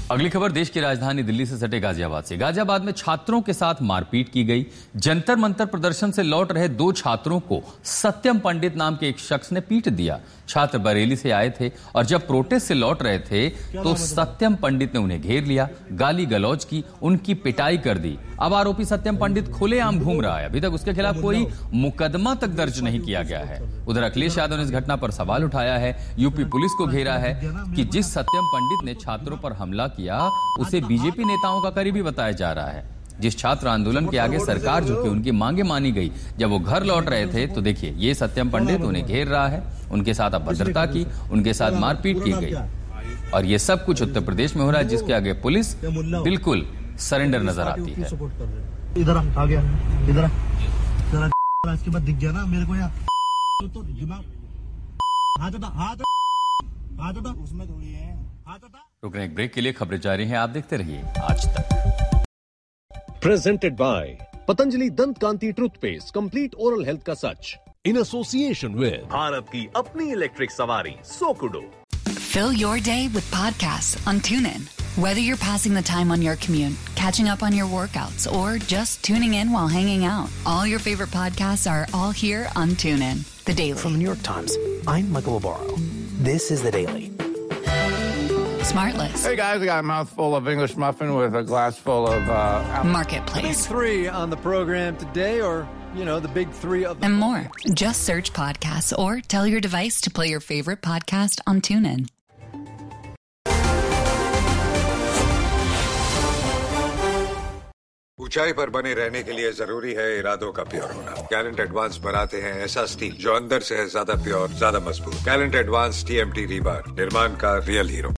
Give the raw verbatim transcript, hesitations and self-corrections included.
अगली खबर देश की राजधानी दिल्ली से सटे गाजियाबाद से। गाजियाबाद में छात्रों के साथ मारपीट की गई। जंतर मंतर प्रदर्शन से लौट रहे दो छात्रों को सत्यम पंडित नाम के एक शख्स ने पीट दिया। छात्र बरेली से आए थे और जब प्रोटेस्ट से लौट रहे थे तो सत्यम पंडित ने उन्हें घेर लिया, गाली गलौज की, उनकी पिटाई कर दी। अब आरोपी सत्यम पंडित खुलेआम घूम रहा है। अभी तक उसके खिलाफ कोई मुकदमा तक दर्ज नहीं किया गया है। उधर अखिलेश यादव ने इस घटना पर सवाल उठाया है। यूपी पुलिस को घेरा है कि जिस सत्यम पंडित ने छात्रों पर हमला किया उसे बीजेपी नेताओं का करीबी बताया जा रहा है। जिस छात्र आंदोलन के आगे सरकार झुकी, उनकी मांगे मानी गई। जब वो घर लौट रहे थे तो देखिए ये सत्यम पंडित उन्हें घेर रहा है, उनके साथ अभद्रता की, उनके साथ मारपीट की गई और ये सब कुछ उत्तर प्रदेश में हो रहा है, जिसके आगे पुलिस बिल्कुल सरेंडर नजर आती है। इधर आ गया, इधर जरा इसके बाद दिख गया ना मेरे को यार, तो दिमाग हाथ हटा, हाथ हाथ हटा, उसमें थोड़ी है हाथ हटा। रुक रहे एक ब्रेक के लिए, खबरें जारी हैं, आप देखते रहिए आज तक। प्रेजेंटेड बाय पतंजलि दंत कांति टूथपेस्ट, कंप्लीट ओरल हेल्थ का सच, इन एसोसिएशन विद भारत की अपनी इलेक्ट्रिक सवारी सोकुडो। Fill your day with podcasts on TuneIn. Whether you're passing the time on your commute, catching up on your workouts, or just tuning in while hanging out, all your favorite podcasts are all here on TuneIn. The Daily. From the New York Times, I'm Michael Obaro. This is The Daily. Smartless. Hey guys, I got a mouthful of English muffin with a glass full of uh, Marketplace. The big three on the program today, or, you know, the big three of the... And more. Just search podcasts or tell your device to play your favorite podcast on TuneIn. ऊंचाई पर बने रहने के लिए जरूरी है इरादों का प्योर होना। गैलेंट एडवांस बनाते हैं ऐसा स्टील जो अंदर से है ज्यादा प्योर, ज्यादा मजबूत। गैलेंट एडवांस टीएमटी रीबार, निर्माण का रियल हीरो।